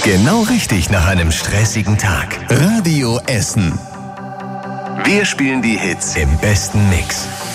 Genau richtig nach einem stressigen Tag. Radio Essen. Wir spielen die Hits im besten Mix.